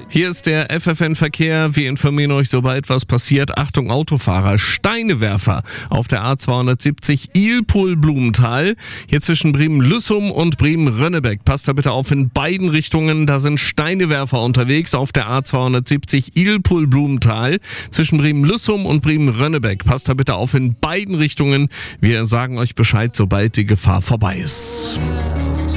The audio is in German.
Hier ist der FFN-Verkehr. Wir informieren euch, sobald was passiert. Achtung Autofahrer, Steinewerfer auf der A270 Ilpul-Blumenthal. Hier zwischen Bremen-Lüssum und Bremen-Rönnebeck. Passt da bitte auf in beiden Richtungen. Da sind Steinewerfer unterwegs auf der A270 Ilpul-Blumenthal. Zwischen Bremen-Lüssum und Bremen-Rönnebeck. Passt da bitte auf in beiden Richtungen. Wir sagen euch Bescheid, sobald die Gefahr vorbei ist.